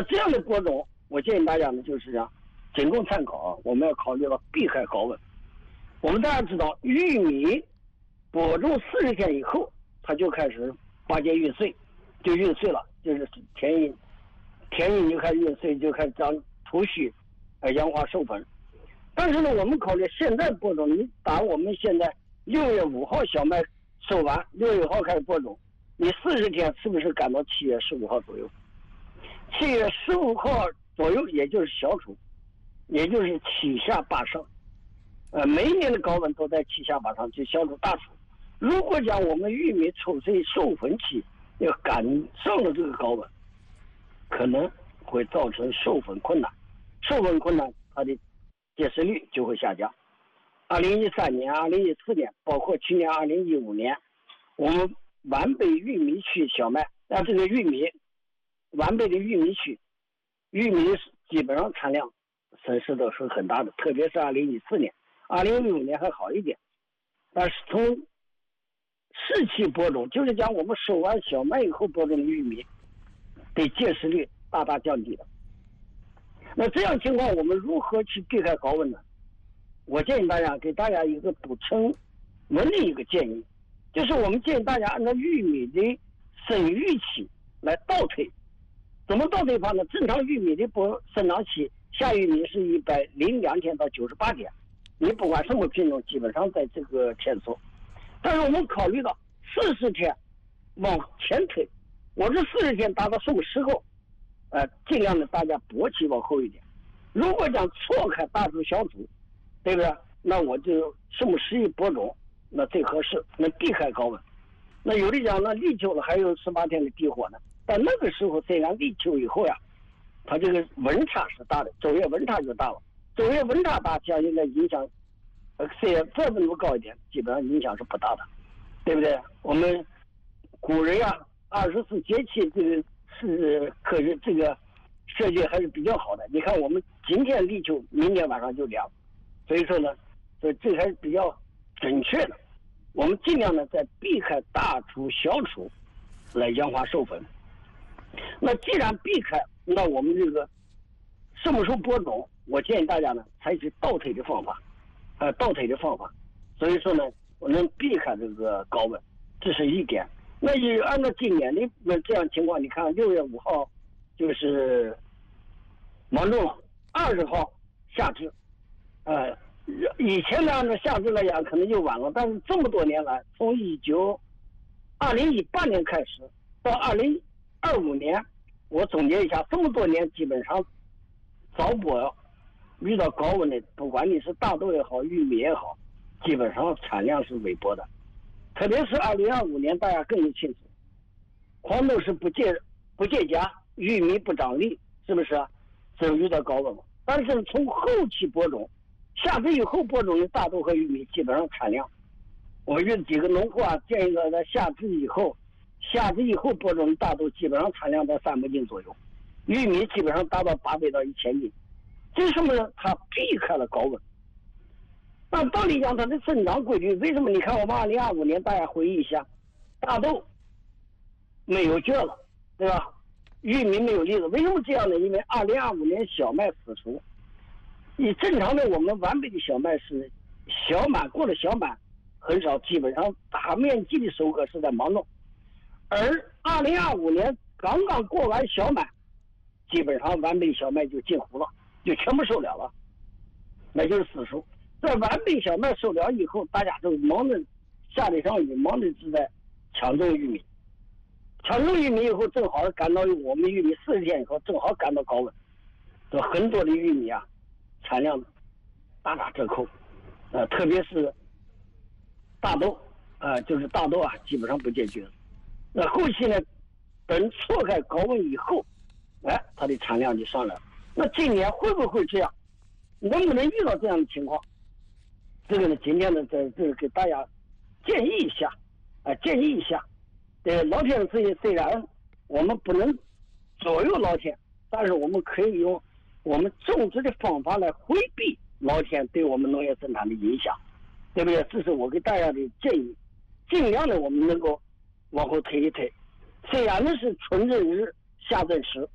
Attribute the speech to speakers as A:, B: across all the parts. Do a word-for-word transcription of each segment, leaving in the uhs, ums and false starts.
A: 那这样的播种，我建议大家呢就是讲，仅供参考啊。我们要考虑到避开高温。我们大家知道，玉米播种四十天以后，它就开始八节孕穗，就孕穗了，就是田阴，田阴就开始孕穗，就开始长土须，呃，杨花授粉。但是呢，我们考虑现在播种，你打我们现在六月五号小麦收完，六月号开始播种，你四十天是不是赶到七月十五号左右？七月十五号左右，也就是小暑，也就是七下八上。呃，每一年的高温都在七下八上，就小暑大暑。如果讲我们玉米抽穗授粉期要赶上了这个高温，可能会造成授粉困难，授粉困难，它的结实率就会下降。二零一三年、二零一四年，包括去年二零一五年，我们皖北玉米区小麦，啊，这个玉米，皖北的玉米区，玉米基本上产量损失都是很大的，特别是二零一四年。二零一五年还好一点，但是从适期播种，就是讲我们收完小麦以后播种的玉米，的结实率大大降低了。那这样情况，我们如何去避开高温呢？我建议大家给大家一个不成文的一个建议，就是我们建议大家按照玉米的生育期来倒推。怎么倒推法呢？正常玉米的播生长期，下玉米是一百零两天到九十八天。你不管什么品种，基本上在这个天数。但是我们考虑到四十天往前推，我这四十天达到什么时候？呃，尽量的大家播期往后一点。如果讲错开大株小株，对不对？那我就什么时宜播种，那最合适，能避开高温。那有的讲那立秋了还有十八天的地火呢，但那个时候虽然立秋以后呀，它这个温差是大的，昼夜温差就大了。昼夜温差大，相应的影响，呃，虽然再温度高一点，基本上影响是不大的，对不对？我们古人啊，二十四节气这个是科学这个设计还是比较好的。你看我们今天立秋，明天晚上就凉，所以说呢，所以这还是比较准确的。我们尽量呢在避开大株小株来杨花授粉。那既然避开，那我们这个什么时候播种？我建议大家呢采取倒推的方法，呃，倒推的方法。所以说呢，我能避开这个高温，这是一点。那也按照今年的这样情况，你看六月五号就是芒种了，二十号夏至，呃，以前呢按照夏至来讲可能就晚了，但是这么多年来，从一九二零一八年开始到二零二五年，我总结一下，这么多年基本上早播遇到高温的，不管你是大豆也好，玉米也好，基本上产量是微薄的。特别是二零二五年，大家更有清楚，黄豆是不结不结荚，玉米不长粒，是不是啊？是遇到高温了。但是从后期播种，夏至以后播种的大豆和玉米，基本上产量，我遇几个农户啊，建议在夏至以后，夏至以后播种的大豆基本上产量在三百斤左右，玉米基本上达到八百到一千斤。这是什么呢？它避开了高温。那道理讲，它的生长规律，为什么？你看我们二零二五年，大家回忆一下，大豆没有秸了，对吧？玉米没有粒子，为什么这样呢？因为二零二五年小麦死熟。你正常的我们皖北的小麦是小满，过了小满很少，基本上大面积的收割是在芒种。而二零二五年刚刚过完小满，基本上皖北小麦就进湖了，就全部收了了，那就是死熟。在皖北小麦收了以后，大家都忙着下得上雨，忙着是在抢种玉米。抢种玉米以后，正好赶到我们玉米四十天以后，正好赶到高温，有很多的玉米啊，产量大打折扣。呃，特别是大豆，呃，就是大豆啊，基本上不解决。那后期呢，等错开高温以后，哎，它的产量就上来了。那今年会不会这样？能不能遇到这样的情况？这个呢，今天呢，在这个给大家建议一下，啊、呃，建议一下。呃，老天虽虽然我们不能左右老天，但是我们可以用我们种植的方法来回避老天对我们农业生产的影响，对不对？这是我给大家的建议，尽量的我们能够往后推一推。虽然呢是春正日，夏正时，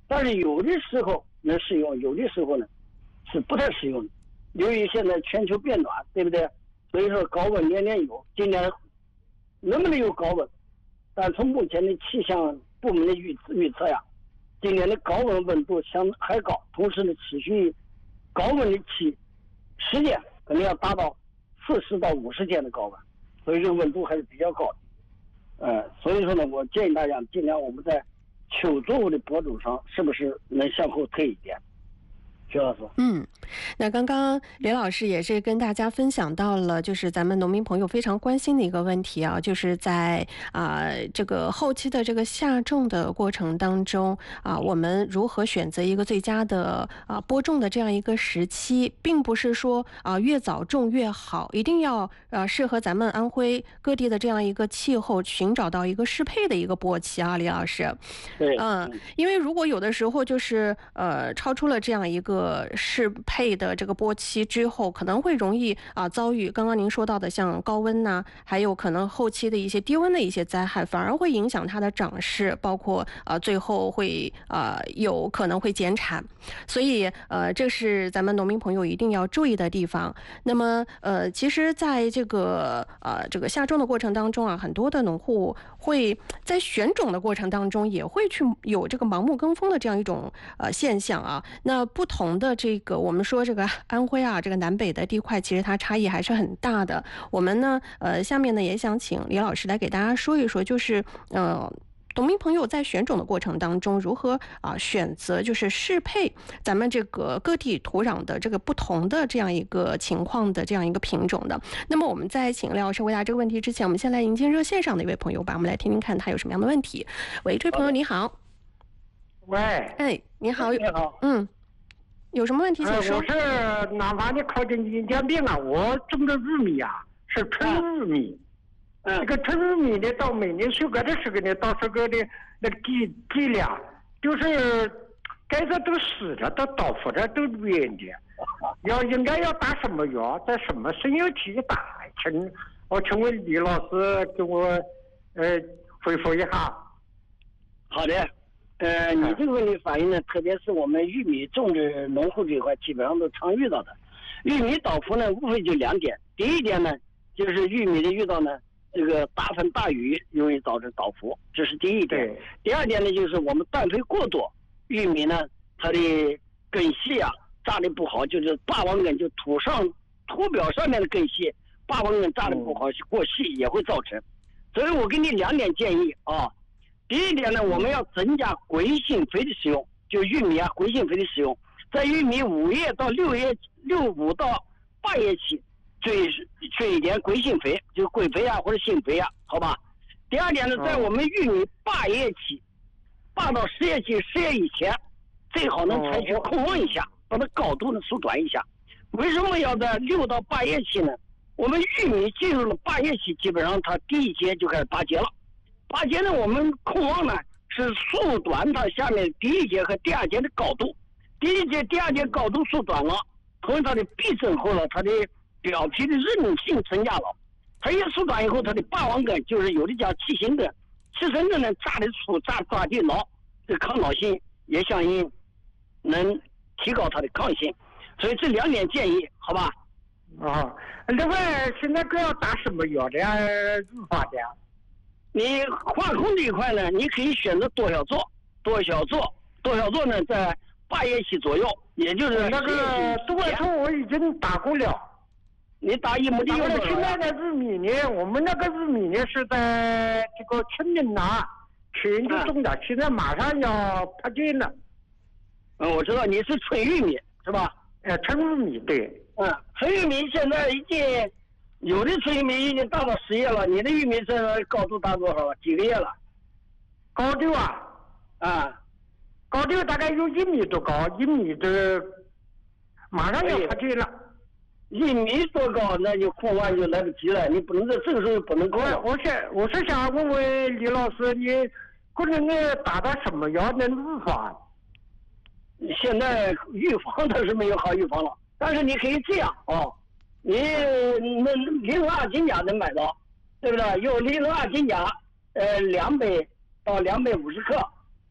A: 但是有的时候能适用，有的时候呢是不太适用的。由于现在全球变暖，对不对？所以说高温年年有，今年能不能有高温？但从目前的气象部门的预预测呀，今年的高温温度相还高，同时呢持续高温的期时间可能要达到四十到五十天的高温，所以这个温度还是比较高的。呃，所以说呢，我建议大家尽量我们在秋作物的播种上是不是能向后退一点？徐老师，
B: 嗯，那刚刚李老师也是跟大家分享到了，就是咱们农民朋友非常关心的一个问题啊，就是在啊、呃、这个后期的这个下种的过程当中啊，我们如何选择一个最佳的啊播种的这样一个时期，并不是说啊越早种越好，一定要呃适合咱们安徽各地的这样一个气候，寻找到一个适配的一个播期啊，李老师。
A: 对，
B: 嗯，因为如果有的时候就是呃超出了这样一个适配的这个播期之后，可能会容易啊、呃、遭遇刚刚您说到的像高温呐、啊，还有可能后期的一些低温的一些灾害，反而会影响它的长势，包括呃最后会呃有可能会减产，所以呃这是咱们农民朋友一定要注意的地方。那么呃其实在这个呃这个下种的过程当中啊，很多的农户会在选种的过程当中也会去有这个盲目跟风的这样一种呃现象啊。那不同的这个我们说这个安徽啊，这个南北的地块其实它差异还是很大的。我们呢呃下面呢也想请李老师来给大家说一说，就是呃农民朋友在选种的过程当中，如何啊、呃、选择就是适配咱们这个各地土壤的这个不同的这样一个情况的这样一个品种的。那么我们在请李老师回答这个问题之前，我们先来迎接热线上的一位朋友吧，我们来听听看他有什么样的问题。喂，这位朋友你好。
C: 喂，
B: 哎，你好，
A: 你好，
B: 嗯，有什么问题请说。
C: 呃、我是南方的，靠近银江边啊，我种的玉米啊是春玉米。
A: 嗯，
C: 这个春玉米呢，到每年收割的时候呢，到时候的那个地地量，就是该子都湿了，都倒伏着，都圆的。要应该要打什么药，在什么时候去打？请我请问李老师给我呃回复一下。
A: 好的。呃，你这个问题反映呢，特别是我们玉米种植农户这块，基本上都常遇到的。玉米倒伏呢，无非就两点。第一点呢，就是玉米的遇到呢，这个大风大雨容易导致倒伏，这是第一点。第二点呢，就是我们氮肥过多，玉米呢，它的根系啊扎的不好，就是霸王根，就土上土表上面的根系，霸王根扎的不好，过细也会造成。所以我给你两点建议啊。第一点呢，我们要增加硅性肥的使用，就玉米啊，硅性肥的使用，在玉米五叶到六叶六五到八叶期追追一点硅性肥，就硅肥啊或者性肥啊，好吧。第二点呢，在我们玉米八叶期，八到十叶期十叶以前，最好能采取控温一下，把它高度呢缩短一下。为什么要在六到八叶期呢？我们玉米进入了八叶期，基本上它第一节就开始拔节了。拔节呢，我们控望呢是缩短它下面第一节和第二节的高度。第一节、第二节高度缩短了，同时它的壁增厚了，它的表皮的韧性增加了。它一缩短以后，它的霸王根就是有的叫气形根，气形根呢扎的粗、扎抓地牢，这抗倒性也相应能提高它的抗性。所以这两点建议，好吧？
C: 啊，另外现在各要打什么药的呀？预防的呀？
A: 你化控这一块呢，你可以选择多小唑，多小唑，多小唑呢在八叶期左右，也就是
C: 那个多小唑我已经打过了。
A: 你打一亩地用多少？
C: 现在的玉米呢，我们那个玉米呢是在这个春天呐，去年就种的，嗯、现在马上要拍茎了。
A: 嗯，我知道你是春玉米是吧？
C: 呃，春玉米对。
A: 嗯，春玉米现在已经。有的春玉米已经达到十叶了，你的玉米这高度达多少？几个叶了？
C: 高度啊，
A: 啊，
C: 高度大概有一米多高，一米的，马上要发茎了。
A: 一米多高，那就控完就来不及了，你不能在这个时候不能控。
C: 我我是我是想问问李老师，你个人呢打的什么药能预防？
A: 现在预防它是没有好预防了，但是你可以这样哦。你那磷二金钾能买到，对不对？用磷二金钾，呃，两百到两百五十克，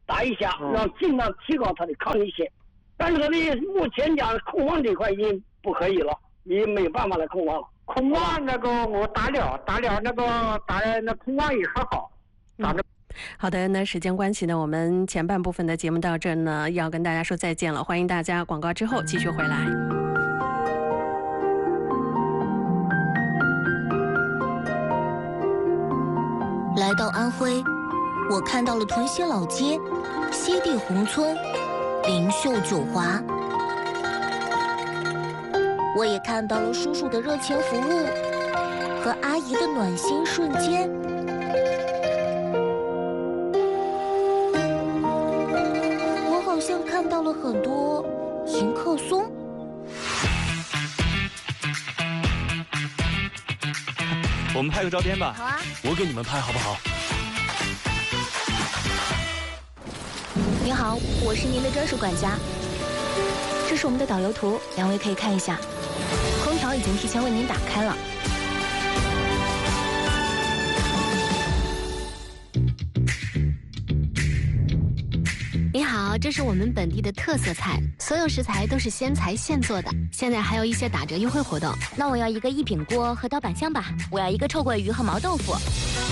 A: 打一下，
C: 嗯
A: 让尽量提高它的抗逆性。但是它的目前讲控房这块已经不可以了，已经没有办法来控房了。
C: 控网那个我打了，打了那个打了那控网也还好，打的。
B: 好的，那时间关系呢，我们前半部分的节目到这儿呢，要跟大家说再见了。欢迎大家广告之后继续回来。
D: 来到安徽，我看到了屯溪老街、西递宏村、灵秀九华，我也看到了叔叔的热情服务和阿姨的暖心瞬间。我好像看到了很多迎客松。
E: 我们拍个照片吧。
D: 好啊，
E: 我给你们拍好不好？
D: 您好，我是您的专属管家。这是我们的导游图，两位可以看一下。空调已经提前为您打开了。
F: 您好，这是我们本地的特色菜，所有食材都是鲜材现做的，现在还有一些打折优惠活动。
D: 那我要一个一品锅和刀板香吧，我要一个臭鳜鱼和毛豆腐。